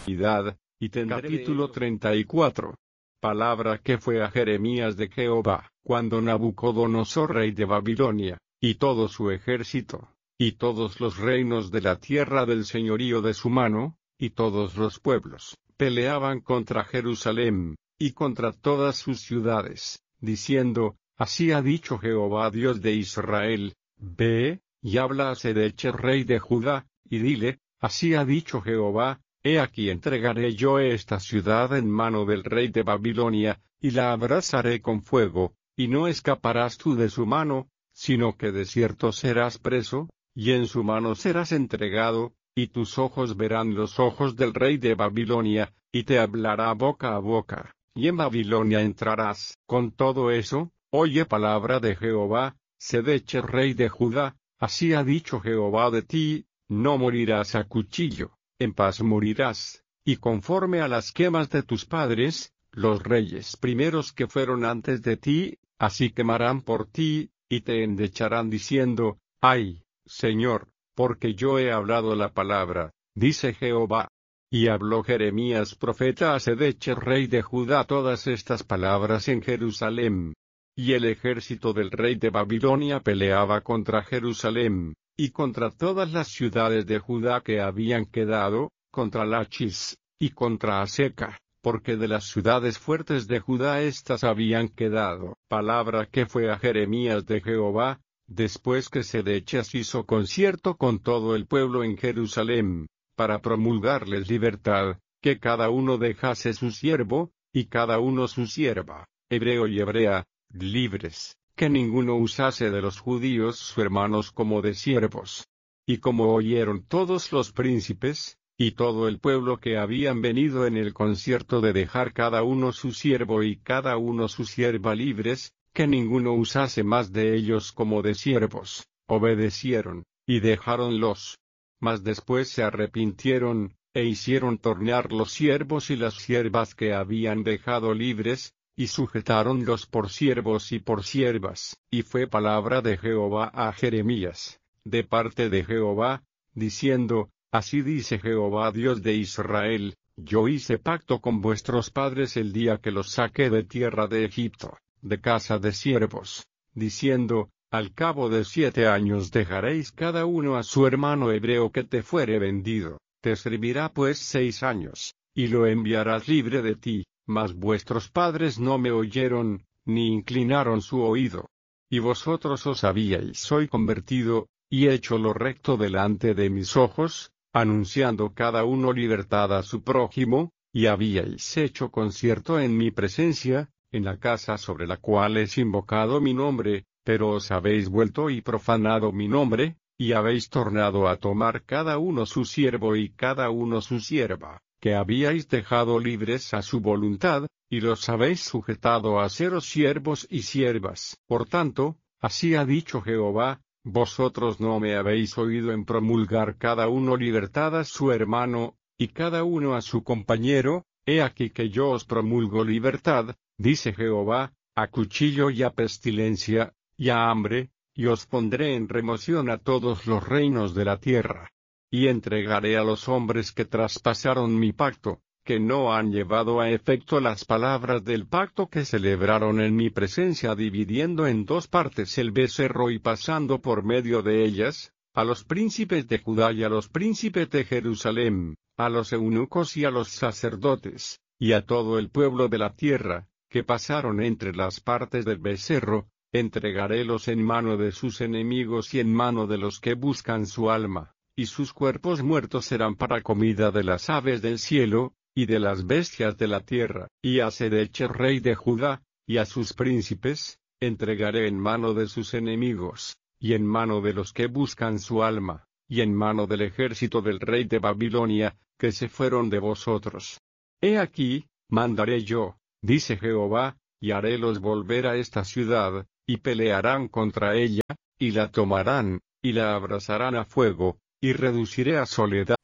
y tendré capítulo 34. Palabra que fue a Jeremías de Jehová, cuando Nabucodonosor rey de Babilonia, y todo su ejército, y todos los reinos de la tierra del señorío de su mano, y todos los pueblos, peleaban contra Jerusalén, y contra todas sus ciudades, diciendo, así ha dicho Jehová Dios de Israel, ve, y habla a Sedeche rey de Judá, y dile, así ha dicho Jehová, he aquí entregaré yo esta ciudad en mano del rey de Babilonia, y la abrasaré con fuego, y no escaparás tú de su mano, sino que de cierto serás preso, y en su mano serás entregado, y tus ojos verán los ojos del rey de Babilonia, y te hablará boca a boca, y en Babilonia entrarás. Con todo eso, oye palabra de Jehová, Sedeche rey de Judá, así ha dicho Jehová de ti, no morirás a cuchillo, en paz morirás, y conforme a las quemas de tus padres, los reyes primeros que fueron antes de ti, así quemarán por ti, y te endecharán diciendo, ay, Señor, porque yo he hablado la palabra, dice Jehová. Y habló Jeremías profeta a Sedeche rey de Judá todas estas palabras en Jerusalén. Y el ejército del rey de Babilonia peleaba contra Jerusalén, y contra todas las ciudades de Judá que habían quedado, contra Lachis, y contra Aseca, porque de las ciudades fuertes de Judá éstas habían quedado. Palabra que fue a Jeremías de Jehová, después que Sedechas hizo concierto con todo el pueblo en Jerusalén, para promulgarles libertad, que cada uno dejase su siervo, y cada uno su sierva, hebreo y hebrea, libres, que ninguno usase de los judíos sus hermanos como de siervos. Y como oyeron todos los príncipes, y todo el pueblo que habían venido en el concierto de dejar cada uno su siervo y cada uno su sierva libres, que ninguno usase más de ellos como de siervos, obedecieron, y dejáronlos. Mas después se arrepintieron, e hicieron tornar los siervos y las siervas que habían dejado libres, y sujetáronlos por siervos y por siervas. Y fue palabra de Jehová a Jeremías, de parte de Jehová, diciendo, así dice Jehová Dios de Israel, yo hice pacto con vuestros padres el día que los saqué de tierra de Egipto, de casa de siervos, diciendo, al cabo de 7 años dejaréis cada uno a su hermano hebreo que te fuere vendido, te servirá pues 6 años, y lo enviarás libre de ti. Mas vuestros padres no me oyeron, ni inclinaron su oído. Y vosotros os habíais hoy convertido, y hecho lo recto delante de mis ojos, anunciando cada uno libertad a su prójimo, y habíais hecho concierto en mi presencia, en la casa sobre la cual es invocado mi nombre, pero os habéis vuelto y profanado mi nombre, y habéis tornado a tomar cada uno su siervo y cada uno su sierva, que habíais dejado libres a su voluntad, y los habéis sujetado a seros siervos y siervas. Por tanto, así ha dicho Jehová, vosotros no me habéis oído en promulgar cada uno libertad a su hermano, y cada uno a su compañero, he aquí que yo os promulgo libertad, dice Jehová, a cuchillo y a pestilencia, y a hambre, y os pondré en remoción a todos los reinos de la tierra. Y entregaré a los hombres que traspasaron mi pacto, que no han llevado a efecto las palabras del pacto que celebraron en mi presencia dividiendo en 2 partes el becerro y pasando por medio de ellas, a los príncipes de Judá y a los príncipes de Jerusalén, a los eunucos y a los sacerdotes, y a todo el pueblo de la tierra, que pasaron entre las partes del becerro, entregarélos en mano de sus enemigos y en mano de los que buscan su alma. Y sus cuerpos muertos serán para comida de las aves del cielo, y de las bestias de la tierra. Y a Sedeche rey de Judá, y a sus príncipes, entregaré en mano de sus enemigos, y en mano de los que buscan su alma, y en mano del ejército del rey de Babilonia, que se fueron de vosotros. He aquí, mandaré yo, dice Jehová, y harélos volver a esta ciudad, y pelearán contra ella, y la tomarán, y la abrasarán a fuego, y reduciré a soledad